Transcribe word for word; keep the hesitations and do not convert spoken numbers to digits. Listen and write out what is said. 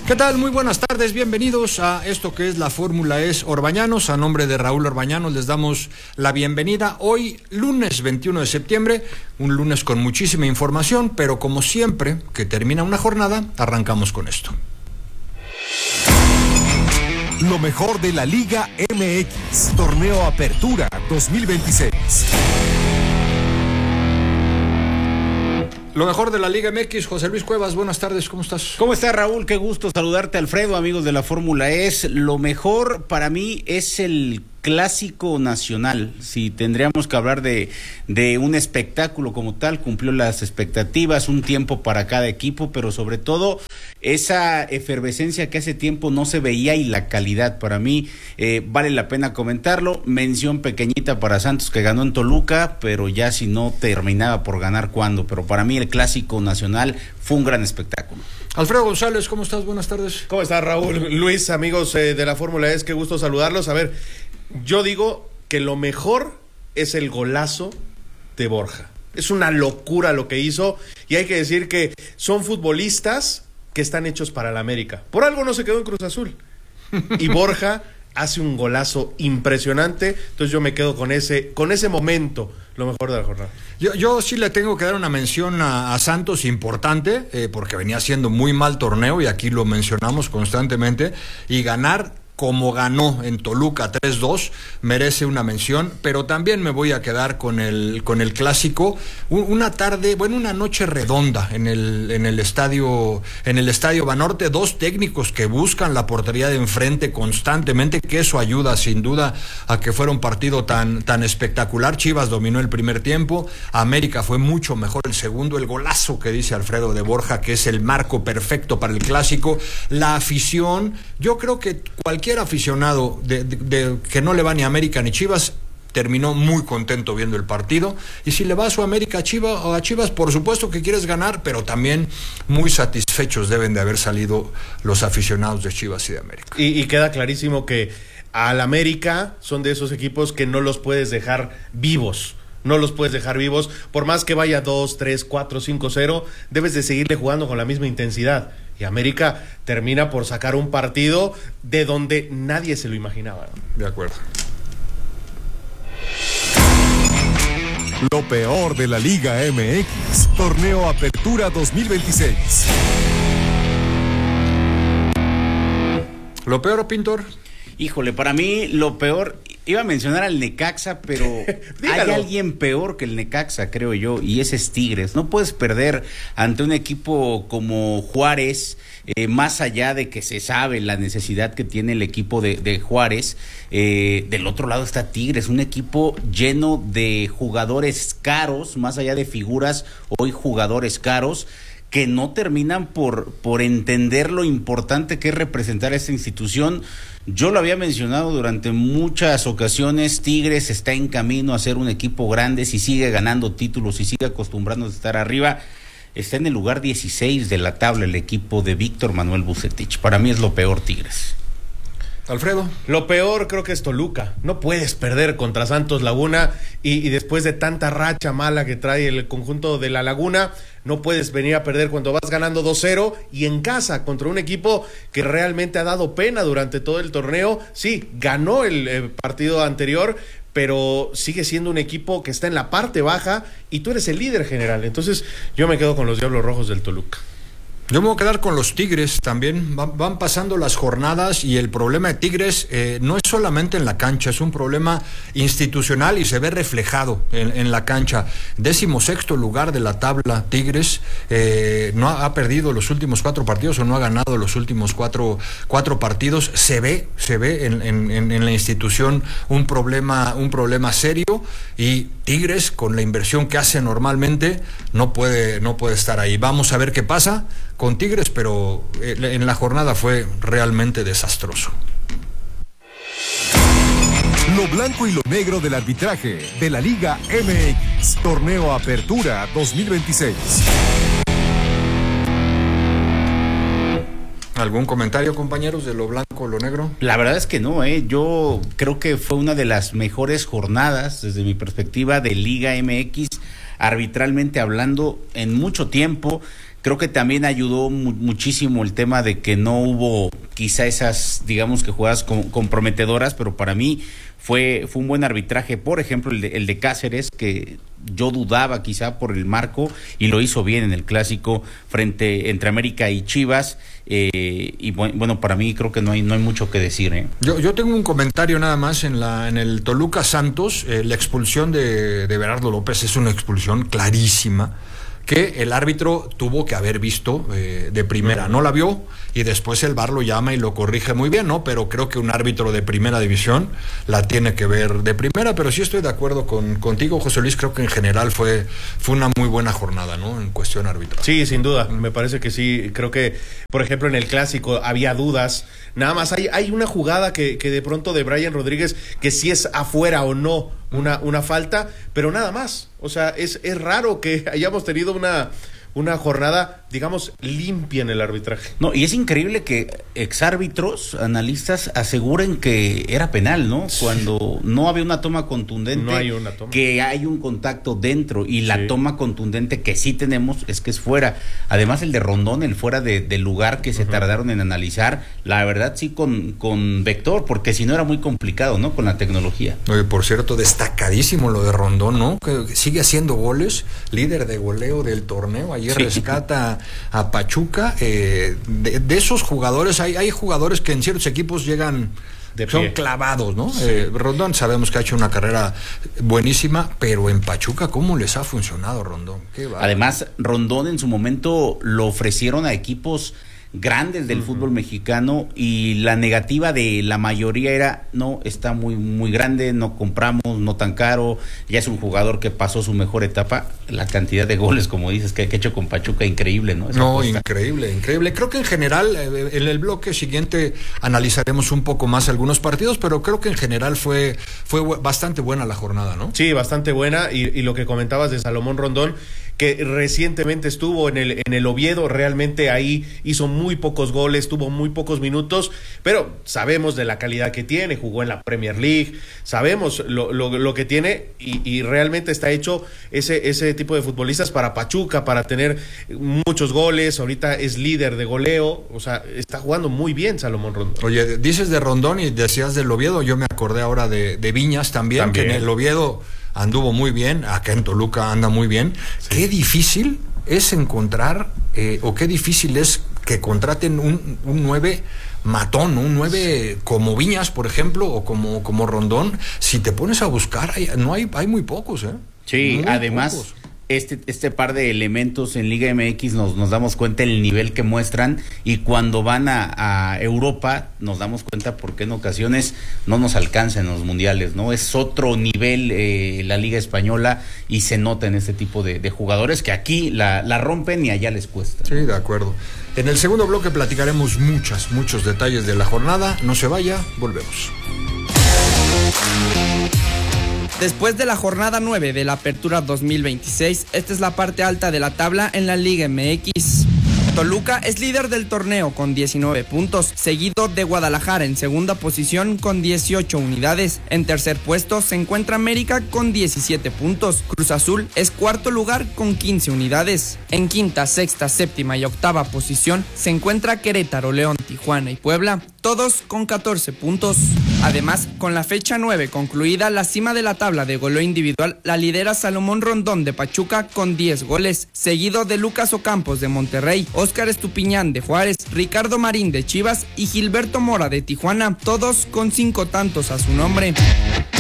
¿Qué tal? Muy buenas tardes, bienvenidos a esto que es la Fórmula E S Orbañanos. A nombre de Raúl Orbañanos les damos la bienvenida. Hoy, lunes veintiuno de septiembre, un lunes con muchísima información, pero como siempre que termina una jornada, arrancamos con esto. Lo mejor de la Liga M X, Torneo Apertura dos mil veintiséis. Lo mejor de la Liga M X, José Luis Cuevas, buenas tardes, ¿cómo estás? ¿Cómo estás, Raúl? Qué gusto saludarte, Alfredo, amigos de la Fórmula E S. Lo mejor para mí es el Clásico Nacional. Si tendríamos que hablar de, de un espectáculo como tal, cumplió las expectativas, un tiempo para cada equipo, pero sobre todo esa efervescencia que hace tiempo no se veía y la calidad. Para mí eh, vale la pena comentarlo. Mención pequeñita para Santos, que ganó en Toluca, pero ya si no terminaba por ganar, ¿cuándo? Pero para mí el Clásico Nacional fue un gran espectáculo. Alfredo González, ¿cómo estás? Buenas tardes. ¿Cómo estás, Raúl? Luis, amigos eh, de la Fórmula E S, qué gusto saludarlos. A ver, yo digo que lo mejor es el golazo de Borja. Es una locura lo que hizo, y hay que decir que son futbolistas que están hechos para la América. Por algo no se quedó en Cruz Azul. Y Borja hace un golazo impresionante, entonces yo me quedo con ese, con ese momento, lo mejor de la jornada. Yo, yo sí le tengo que dar una mención a, a Santos importante, eh, porque venía haciendo muy mal torneo, y aquí lo mencionamos constantemente, y ganar como ganó en Toluca tres dos, merece una mención, pero también me voy a quedar con el con el clásico, una tarde, bueno, una noche redonda en el en el estadio en el estadio Banorte, dos técnicos que buscan la portería de enfrente constantemente, que eso ayuda sin duda a que fuera un partido tan tan espectacular. Chivas dominó el primer tiempo, América fue mucho mejor el segundo, el golazo que dice Alfredo de Borja, que es el marco perfecto para el clásico, la afición, yo creo que cualquier Cualquier aficionado de, de, de, que no le va ni a América ni Chivas terminó muy contento viendo el partido, y si le va a su América a Chivas, o a Chivas, por supuesto que quieres ganar, pero también muy satisfechos deben de haber salido los aficionados de Chivas y de América. Y, y queda clarísimo que al América son de esos equipos que no los puedes dejar vivos. No los puedes dejar vivos, por más que vaya dos, tres, cuatro, cinco, cero, debes de seguirle jugando con la misma intensidad. Y América termina por sacar un partido de donde nadie se lo imaginaba, ¿no? De acuerdo. Lo peor de la Liga M X, Torneo Apertura dos mil veintiséis. ¿Lo peor, Pintor? Híjole, para mí lo peor, iba a mencionar al Necaxa, pero hay alguien peor que el Necaxa, creo yo, y ese es Tigres. No puedes perder ante un equipo como Juárez, eh, más allá de que se sabe la necesidad que tiene el equipo de, de Juárez. Eh, del otro lado está Tigres, un equipo lleno de jugadores caros, más allá de figuras, hoy jugadores caros, que no terminan por, por entender lo importante que es representar a esta institución. Yo lo había mencionado durante muchas ocasiones, Tigres está en camino a ser un equipo grande, si sigue ganando títulos, si sigue acostumbrándose a estar arriba. Está en el lugar dieciséis de la tabla el equipo de Víctor Manuel Vucetich. Para mí es lo peor, Tigres. Alfredo. Lo peor creo que es Toluca. No puedes perder contra Santos Laguna, y, y después de tanta racha mala que trae el conjunto de la Laguna, no puedes venir a perder cuando vas ganando dos cero y en casa contra un equipo que realmente ha dado pena durante todo el torneo. Sí, ganó el eh, partido anterior, pero sigue siendo un equipo que está en la parte baja y tú eres el líder general. Entonces yo me quedo con los Diablos Rojos del Toluca. Yo me voy a quedar con los Tigres también. Van, van pasando las jornadas y el problema de Tigres eh, no es solamente en la cancha, es un problema institucional y se ve reflejado en, en la cancha. Décimo sexto lugar de la tabla Tigres, eh, no ha, ha perdido los últimos cuatro partidos o no ha ganado los últimos cuatro, cuatro partidos. Se ve, se ve en, en, en la institución un problema, un problema serio, y Tigres, con la inversión que hace normalmente, no puede, no puede estar ahí. Vamos a ver qué pasa con Tigres, pero en la jornada fue realmente desastroso. Lo blanco y lo negro del arbitraje de la Liga M X, Torneo Apertura dos mil veintiséis. ¿Algún comentario, compañeros, de lo blanco o lo negro? La verdad es que no, ¿eh? Yo creo que fue una de las mejores jornadas, desde mi perspectiva, de Liga M X, arbitralmente hablando, en mucho tiempo. Creo que también ayudó mu- muchísimo el tema de que no hubo quizá esas, digamos que jugadas com- comprometedoras, pero para mí fue, fue un buen arbitraje. Por ejemplo, el de, el de Cáceres, que yo dudaba quizá por el marco, y lo hizo bien en el clásico frente entre América y Chivas. Eh, y bueno, para mí creo que no hay no hay mucho que decir. ¿eh? Yo, yo tengo un comentario nada más en la en el Toluca Santos. Eh, la expulsión de, de Berardo López es una expulsión clarísima que el árbitro tuvo que haber visto eh, de primera, no la vio y después el V A R lo llama y lo corrige muy bien, ¿no? Pero creo que un árbitro de primera división la tiene que ver de primera, pero sí estoy de acuerdo con contigo, José Luis, creo que en general fue, fue una muy buena jornada, ¿no? En cuestión arbitral. Sí, sin duda, me parece que sí, creo que, por ejemplo, en el clásico había dudas, nada más hay, hay una jugada que, que de pronto de Brian Rodríguez, que si es afuera o no una, una falta, pero nada más, o sea, es, es raro que hayamos tenido una... una jornada, digamos, limpia en el arbitraje. No, y es increíble que exárbitros, analistas, aseguren que era penal, ¿no? Cuando no había una toma contundente, no hay una toma. Que hay un contacto dentro, y la Sí. toma contundente que sí tenemos es que es fuera. Además, el de Rondón, el fuera de, del lugar que se uh-huh. tardaron en analizar, la verdad sí con, con vector, porque si no era muy complicado, ¿no? Con la tecnología. Oye, por cierto, destacadísimo lo de Rondón, ¿no? Que sigue haciendo goles, líder de goleo del torneo. Ayer sí. rescata a Pachuca. Eh, de, de esos jugadores, hay, hay jugadores que en ciertos equipos llegan, de son clavados, ¿no? Sí. Eh, Rondón sabemos que ha hecho una carrera buenísima, pero en Pachuca, ¿cómo les ha funcionado Rondón? Qué Además, Rondón en su momento lo ofrecieron a equipos grandes del uh-huh. fútbol mexicano, y la negativa de la mayoría era: no, está muy muy grande, no compramos, no tan caro, ya es un jugador que pasó su mejor etapa. La cantidad de goles, como dices, que, que ha hecho con Pachuca, increíble, ¿no? Esa no, apuesta. increíble, increíble. Creo que en general, eh, en el bloque siguiente analizaremos un poco más algunos partidos, pero creo que en general fue, fue bastante buena la jornada, ¿no? Sí, bastante buena, y, y lo que comentabas de Salomón Rondón, que recientemente estuvo en el, en el Oviedo, realmente ahí hizo muy pocos goles, tuvo muy pocos minutos, pero sabemos de la calidad que tiene, jugó en la Premier League, sabemos lo, lo, lo que tiene, y, y realmente está hecho ese, ese tipo de futbolistas para Pachuca, para tener muchos goles. Ahorita es líder de goleo, o sea, está jugando muy bien Salomón Rondón. Oye, dices de Rondón y decías del Oviedo, yo me acordé ahora de, de Viñas también, también, que en el Oviedo anduvo muy bien, acá en Toluca anda muy bien. Sí. Qué difícil es encontrar, eh, o qué difícil es que contraten un, un nueve matón, un nueve como Viñas, por ejemplo, o como, como Rondón. Si te pones a buscar, hay, no hay, hay muy pocos, ¿eh? Sí, muy además... pocos. Este, este par de elementos en Liga M X nos, nos damos cuenta el nivel que muestran, y cuando van a, a Europa nos damos cuenta porque en ocasiones no nos alcanzan los mundiales, ¿no? Es otro nivel eh, la Liga Española, y se nota en este tipo de, de jugadores que aquí la, la rompen y allá les cuesta. Sí, de acuerdo. En el segundo bloque platicaremos muchas, muchos detalles de la jornada. No se vaya, volvemos. Después de la jornada nueve de la Apertura dos mil veintiséis, esta es la parte alta de la tabla en la Liga M X. Toluca es líder del torneo con diecinueve puntos, seguido de Guadalajara en segunda posición con dieciocho unidades. En tercer puesto se encuentra América con diecisiete puntos. Cruz Azul es cuarto lugar con quince unidades. En quinta, sexta, séptima y octava posición se encuentra Querétaro, León, Tijuana y Puebla, todos con catorce puntos. Además, con la fecha nueve concluida, la cima de la tabla de goleo individual la lidera Salomón Rondón de Pachuca con diez goles, seguido de Lucas Ocampos de Monterrey, Óscar Estupiñán de Juárez, Ricardo Marín de Chivas y Gilberto Mora de Tijuana, todos con cinco tantos a su nombre.